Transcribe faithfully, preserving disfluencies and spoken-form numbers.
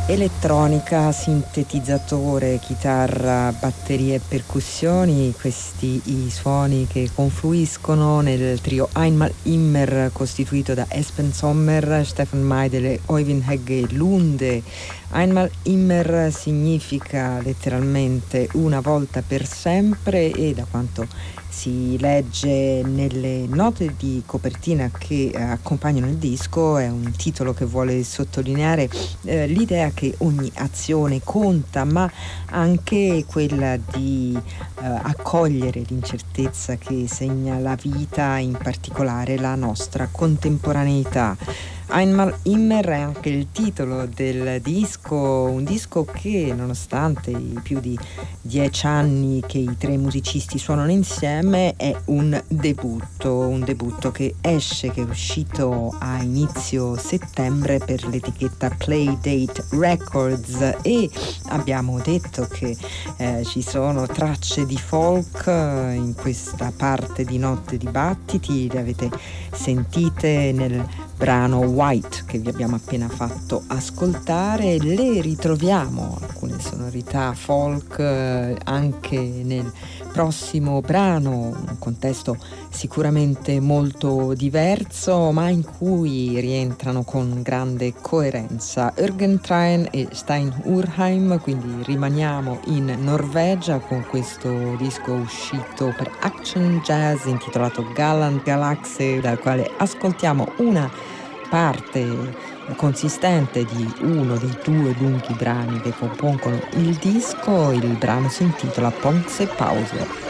Elettronica, sintetizzatore, chitarra, batterie e percussioni, questi i suoni che confluiscono nel trio Einmal Immer, costituito da Espen Sommer, Stefan Meidel e Øyvind Hegge Lunde. Einmal Immer significa letteralmente una volta per sempre, e da quanto si legge nelle note di copertina che eh, accompagnano il disco è un titolo che vuole sottolineare eh, l'idea che ogni azione conta, ma anche quella di eh, accogliere l'incertezza che segna la vita, in particolare la nostra contemporaneità. Einmal Immer è anche il titolo del disco, un disco che, nonostante i più di dieci anni che i tre musicisti suonano insieme, è un debutto, un debutto che esce, che è uscito a inizio settembre per l'etichetta Playdate Records, e abbiamo detto che eh, ci sono tracce di folk in questa parte di Notte di Battiti, le avete sentite nel brano White che vi abbiamo appena fatto ascoltare. Le ritroviamo alcune sonorità folk eh, anche nel prossimo brano, un contesto sicuramente molto diverso, ma in cui rientrano con grande coerenza Örgentrein e Stein Urheim. Quindi rimaniamo in Norvegia con questo disco uscito per Action Jazz intitolato Gallant Galaxy, dal quale ascoltiamo una parte consistente di uno dei due lunghi brani che compongono il disco. Il brano si intitola Ponze Pause.